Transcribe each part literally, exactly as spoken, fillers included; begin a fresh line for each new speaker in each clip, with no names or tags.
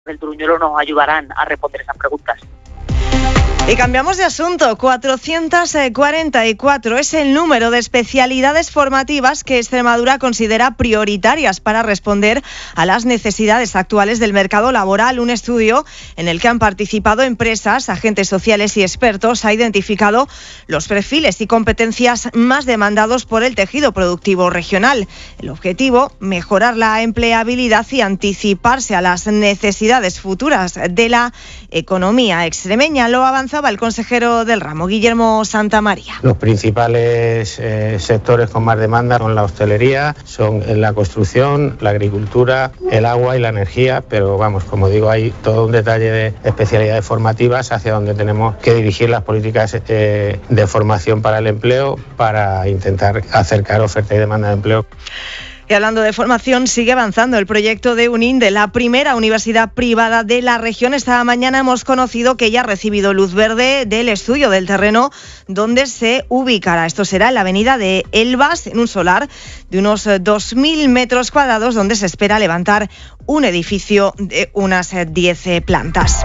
del Truñuelo nos ayudarán a responder esas preguntas.
Y cambiamos de asunto. cuatrocientos cuarenta y cuatro es el número de especialidades formativas que Extremadura considera prioritarias para responder a las necesidades actuales del mercado laboral. Un estudio en el que han participado empresas, agentes sociales y expertos ha identificado los perfiles y competencias más demandados por el tejido productivo regional. El objetivo, mejorar la empleabilidad y anticiparse a las necesidades futuras de la economía extremeña. Lo avanzaba el consejero del ramo, Guillermo Santamaría.
Los principales eh, sectores con más demanda son la hostelería, son la construcción, la agricultura, el agua y la energía, pero vamos, como digo, hay todo un detalle de especialidades formativas hacia donde tenemos que dirigir las políticas eh, de formación para el empleo para intentar acercar oferta y demanda de empleo.
Y hablando de formación, sigue avanzando el proyecto de UNINDE, la primera universidad privada de la región. Esta mañana hemos conocido que ya ha recibido luz verde del estudio del terreno donde se ubicará. Esto será en la avenida de Elvas, en un solar de unos dos mil metros cuadrados, donde se espera levantar un edificio de unas diez plantas.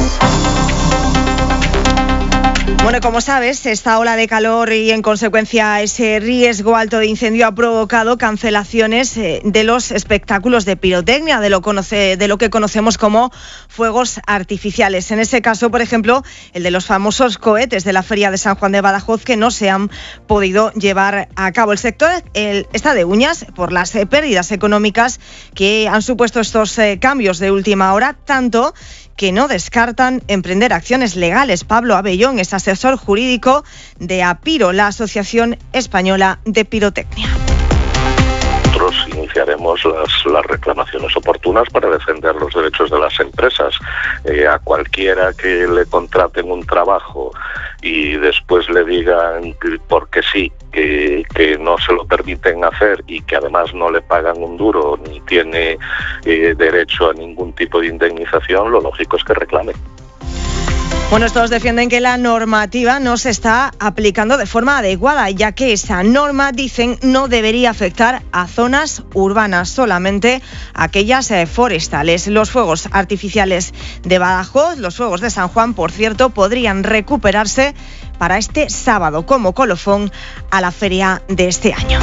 Bueno, como sabes, esta ola de calor y en consecuencia ese riesgo alto de incendio ha provocado cancelaciones de los espectáculos de pirotecnia, de lo, conoce, de lo que conocemos como fuegos artificiales. En ese caso, por ejemplo, el de los famosos cohetes de la Feria de San Juan de Badajoz, que no se han podido llevar a cabo. El sector el, está de uñas por las eh, pérdidas económicas que han supuesto estos eh, cambios de última hora, tanto que no descartan emprender acciones legales. Pablo Abellón es asesor jurídico de APIRO, la Asociación Española de Pirotecnia.
Nosotros iniciaremos las, las reclamaciones oportunas para defender los derechos de las empresas. Eh, a cualquiera que le contraten un trabajo y después le digan porque sí, que, que no se lo permiten hacer y que además no le pagan un duro ni tiene eh, derecho a ningún tipo de indemnización, lo lógico es que reclame.
Bueno, estos defienden que la normativa no se está aplicando de forma adecuada, ya que esa norma, dicen, no debería afectar a zonas urbanas, solamente aquellas eh, forestales. Los fuegos artificiales de Badajoz, los fuegos de San Juan, por cierto, podrían recuperarse para este sábado como colofón a la feria de este año.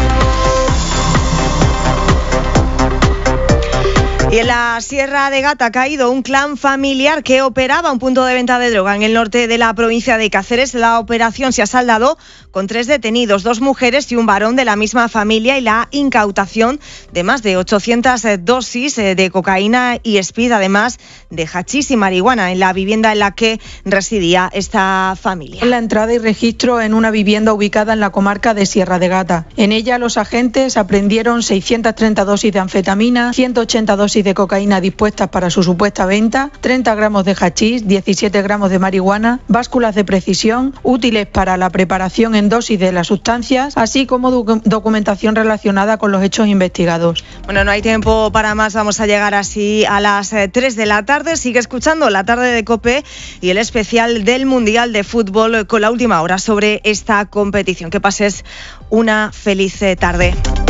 Y en la Sierra de Gata ha caído un clan familiar que operaba un punto de venta de droga en el norte de la provincia de Cáceres. La operación se ha saldado con tres detenidos, dos mujeres y un varón de la misma familia, y la incautación de más de ochocientas dosis de cocaína y speed, además de hachís y marihuana, en la vivienda en la que residía esta familia.
En la entrada y registro en una vivienda ubicada en la comarca de Sierra de Gata. En ella los agentes aprendieron seiscientas treinta dosis de anfetamina, ciento ochenta dosis de cocaína dispuestas para su supuesta venta, treinta gramos de hachís, diecisiete gramos de marihuana, básculas de precisión, útiles para la preparación en dosis de las sustancias, así como docu- documentación relacionada con los hechos investigados.
Bueno, no hay tiempo para más, vamos a llegar así a las eh, tres de la tarde. Sigue escuchando la tarde de COPE y el especial del Mundial de Fútbol con la última hora sobre esta competición. Que pases una feliz tarde.